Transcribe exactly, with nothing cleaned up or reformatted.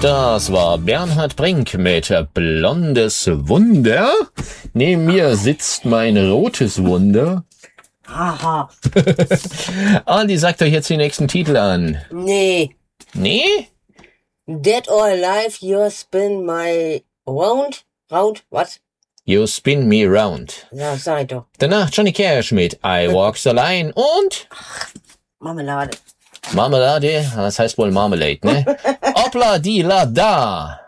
Das war Bernhard Brink mit Blondes Wunder. Neben mir sitzt mein rotes Wunder. Haha. Andi, sagt euch jetzt die nächsten Titel an. Nee. Nee? Dead or Alive, you spin my round. Round, was? You spin me round. Ja, sag ich doch. Danach Johnny Cash mit I Walk the Line und Marmelade. Marmelade, das heißt wohl Marmalade, ne? Hoppla di la da.